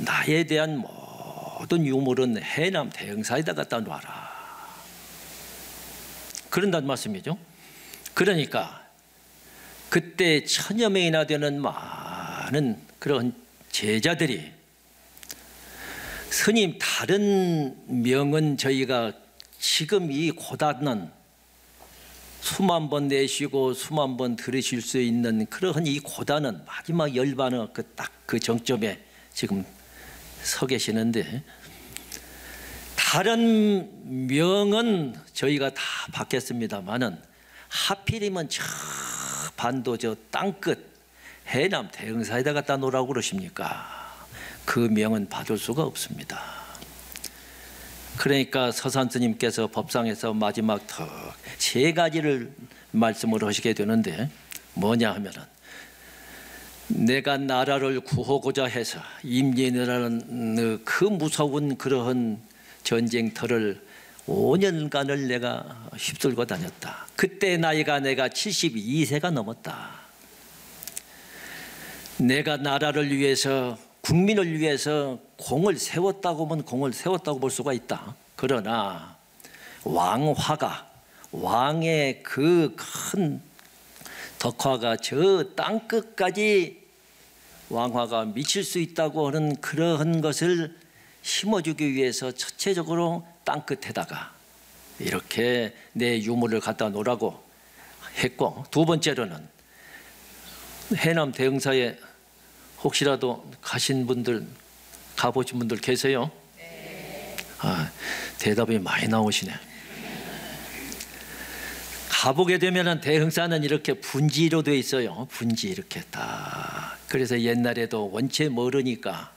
나에 대한 모든 유물은 해남 대흥사에다 갖다 놔라. 그런다는 말씀이죠. 그러니까 그때 1000여 명이나 되는 많은 그런 제자들이 스님 다른 명은 저희가 지금 이 고단한 수만 번 내쉬고 수만 번 들으실 수 있는 그러한 이 고단은 마지막 열반의 그 정점에 지금 서 계시는데, 다른 명은 저희가 다 받겠습니다만은 하필이면 저 반도 저 땅끝 해남 대흥사에다 갖다 놓으라고 그러십니까? 그 명은 받을 수가 없습니다. 그러니까 서산스님께서 법상에서 마지막 더 3가지를 말씀을 하시게 되는데, 뭐냐 하면은 내가 나라를 구하고자 해서 임진왜란이라는 그 무서운 그러한 전쟁터를 5년간을 내가 휩쓸고 다녔다. 그때 나이가 내가 72세가 넘었다. 내가 나라를 위해서, 국민을 위해서 공을 세웠다고 하면 공을 세웠다고 볼 수가 있다. 그러나 왕화가, 왕의 그 큰 덕화가 저 땅끝까지 왕화가 미칠 수 있다고 하는 그러한 것을 심어주기 위해서 첫째적으로 땅끝에다가 이렇게 내 유물을 갖다 놓으라고 했고, 두 번째로는 해남 대흥사에 혹시라도 가신 분들, 가보신 분들 계세요? 대답이 많이 나오시네. 가보게 되면 대흥사는 이렇게 분지로 되어 있어요. 분지 이렇게 딱. 그래서 옛날에도 원체 멀으니까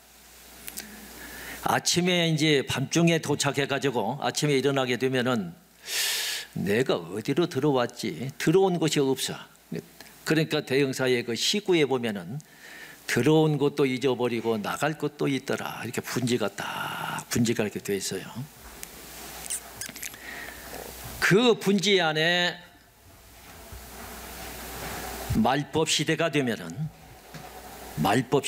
아침에 이제 밤중에 도착해 가지고 아침에 일어나게 되면은 내가 어디로 들어왔지? 들어온 곳이 없어. 그러니까 대흥사의 그 시구에 보면은 들어온 곳도 잊어버리고 나갈 곳도 있더라. 이렇게 분지가 이렇게 되어 있어요. 그 분지 안에 말법 시대가 되면은 말법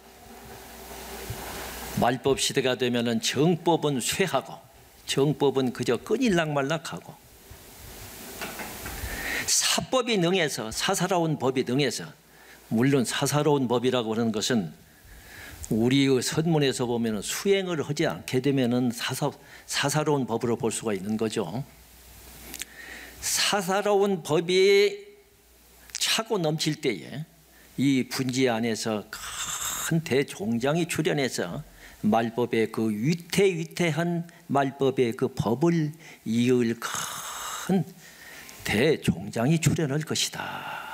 시대가 되면은 정법은 쇠하고 정법은 그저 끊일락말락하고 사법이 능해서, 사사로운 법이 능해서, 물론 사사로운 법이라고 하는 것은 우리의 선문에서 보면은 수행을 하지 않게 되면은 사사로운 법으로 볼 수가 있는 거죠. 사사로운 법이 차고 넘칠 때에 이 분지 안에서 큰 대종장이 출현해서 말법의 그 위태위태한 말법의 그 법을 이을 큰 대종장이 출현할 것이다.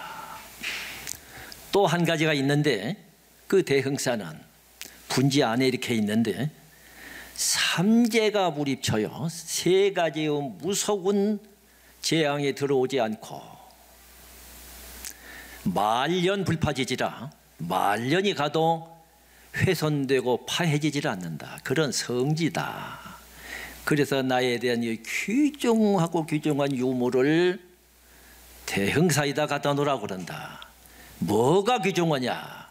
또 한 가지가 있는데, 그 대흥사는 분지 안에 이렇게 있는데 3재가 불입쳐요. 3가지의 무서운 재앙이 들어오지 않고 말년 불파지지라, 말년이 가도 훼손되고 파해지질 않는다. 그런 성지다. 그래서 나에 대한 이 귀중하고 귀중한 유물을 대흥사에다 갖다 놓으라고 그런다. 뭐가 귀중하냐?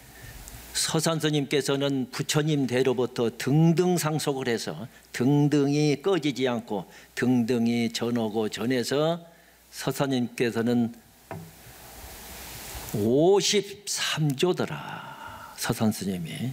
서산스님께서는 부처님 대로부터 등등상속을 해서 등등이 꺼지지 않고 등등이 전하고 전해서 서산님께서는 53조더라. 서산스님이.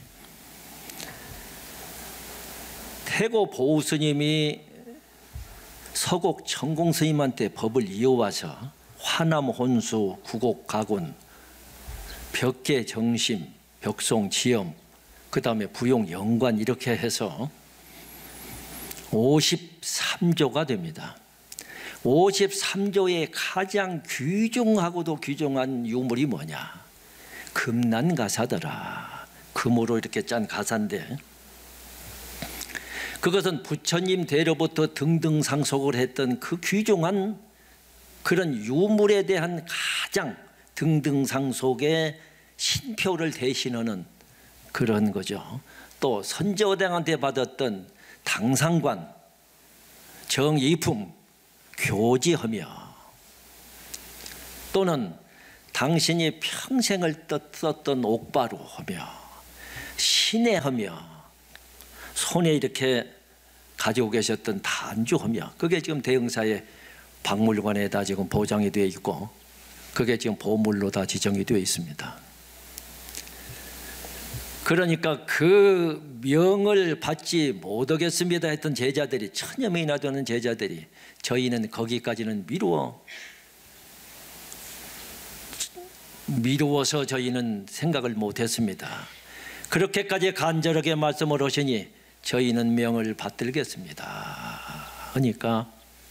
태고 보우스님이 서곡 천공스님한테 법을 이어와서 화남 혼수, 구곡 가군, 벽계 정심, 벽송 지엄, 그 다음에 부용 영관 이렇게 해서 53조가 됩니다. 53조의 가장 귀중하고도 귀중한 유물이 뭐냐? 금난가사더라. 금으로 이렇게 짠 가사인데, 그것은 부처님 대로부터 등등상속을 했던 그 귀중한 그런 유물에 대한 가장 등등상속의 신표를 대신하는 그런 거죠. 또 선조대왕한테 받았던 당상관, 정이품, 교지하며, 또는 당신이 평생을 썼던 옥바로 하며, 신애하며 손에 이렇게 가지고 계셨던 단주하며, 그게 지금 대흥사의 박물관에다 지금 보장이 되어 있고 그게 지금 보물로 다 지정이 되어 있습니다. 그러니까 그 명을 받지 못하겠습니다 했던 제자들이, 천여 명이나 되는 제자들이, 저희는 거기까지는 미루어서 저희는 생각을 못했습니다. 그렇게까지 간절하게 말씀을 하시니 저희는 명을 받들겠습니다 하니까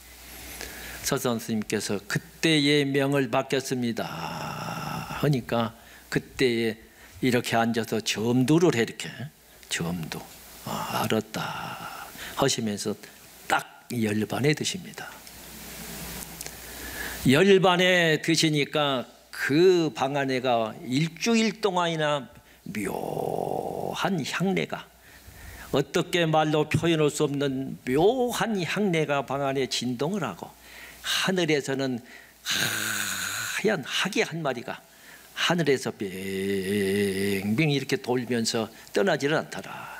서선스님께서 그때의 명을 받겠습니다 하니까 그때에 이렇게 앉아서 점두를 해, 이렇게 점두, 알았다 하시면서 딱 열반에 드십니다. 열반에 드시니까 그 방 안에가 일주일 동안이나 묘한 향내가, 어떻게 말로 표현할 수 없는 묘한 향내가 방 안에 진동을 하고, 하늘에서는 하얀 하기 한 마리가 하늘에서 빙빙 이렇게 돌면서 떠나지를 않더라.